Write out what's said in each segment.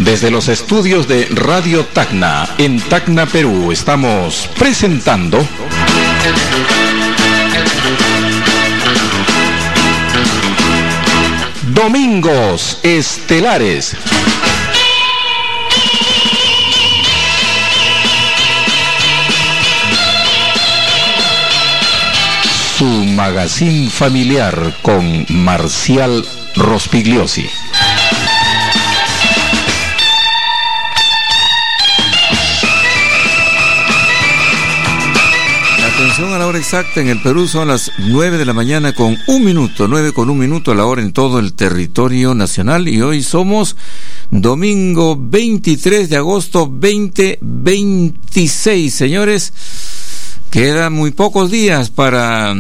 Desde los estudios de Radio Tacna, en Tacna, Perú, estamos presentando Domingos Estelares. Su magazine familiar con Marcial Rospigliosi. Atención a la hora exacta, en el Perú son las 9 de la mañana con 1 minuto, 9 con 1 minuto a la hora en todo el territorio nacional, y hoy somos domingo 23 de agosto 2026, señores. Quedan muy pocos días para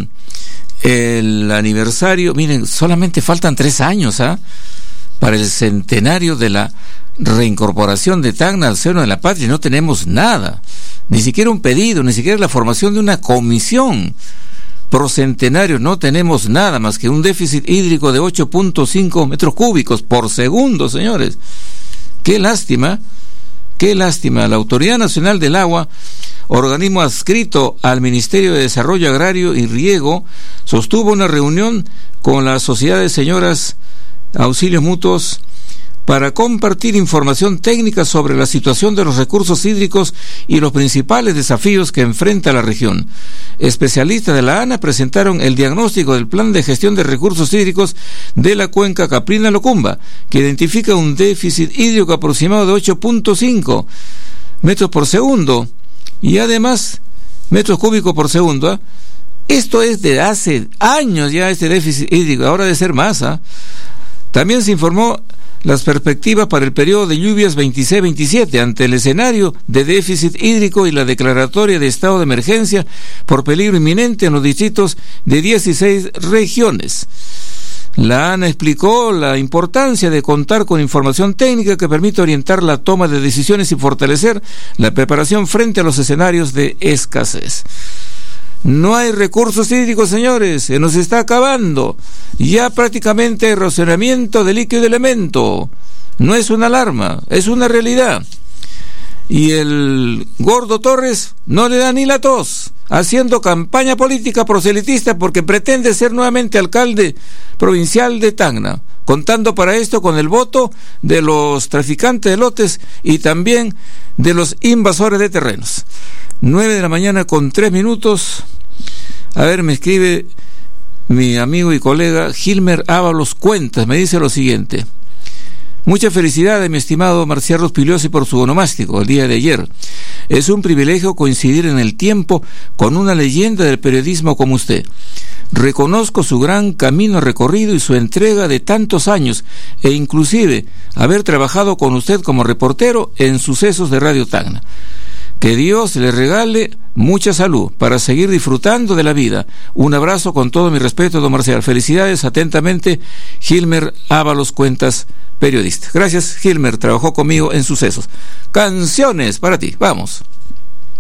el aniversario. Miren, solamente faltan 3 años, para el centenario de la reincorporación de Tacna al seno de la patria. No tenemos nada, ni siquiera un pedido, ni siquiera la formación de una comisión pro centenario. No tenemos nada más que un déficit hídrico de 8.5 metros cúbicos por segundo, señores. Qué lástima, qué lástima. La Autoridad Nacional del Agua, organismo adscrito al Ministerio de Desarrollo Agrario y Riego, sostuvo una reunión con la Sociedad de Señoras Auxilios Mutuos para compartir información técnica sobre la situación de los recursos hídricos y los principales desafíos que enfrenta la región. Especialistas de la ANA presentaron el diagnóstico del Plan de Gestión de Recursos Hídricos de la Cuenca Caprina-Locumba, que identifica un déficit hídrico aproximado de 8.5 metros por segundo y además metros cúbicos por segundo. Esto es de hace años ya, este déficit hídrico, ahora debe ser más. También se informó las perspectivas para el periodo de lluvias 26-27 ante el escenario de déficit hídrico y la declaratoria de estado de emergencia por peligro inminente en los distritos de 16 regiones. La ANA explicó la importancia de contar con información técnica que permite orientar la toma de decisiones y fortalecer la preparación frente a los escenarios de escasez. No hay recursos hídricos, señores, se nos está acabando. Ya prácticamente hay racionamiento de líquido y de elemento. No es una alarma, es una realidad. Y el gordo Torres no le da ni la tos, haciendo campaña política proselitista porque pretende ser nuevamente alcalde provincial de Tacna, contando para esto con el voto de los traficantes de lotes y también de los invasores de terrenos. 9 de la mañana con 3 minutos. A ver, me escribe mi amigo y colega Gilmer Ábalos Cuentas, me dice lo siguiente: muchas felicidades, mi estimado Marcial Rospigliosi, por su onomástico el día de ayer. Es un privilegio coincidir en el tiempo con una leyenda del periodismo como usted. Reconozco su gran camino recorrido y su entrega de tantos años, e inclusive haber trabajado con usted como reportero en Sucesos de Radio Tacna. Que Dios le regale mucha salud para seguir disfrutando de la vida. Un abrazo con todo mi respeto, don Marcial. Felicidades, atentamente, Gilmer Ábalos Cuentas, periodista. Gracias, Gilmer, trabajó conmigo en Sucesos. Canciones para ti, vamos.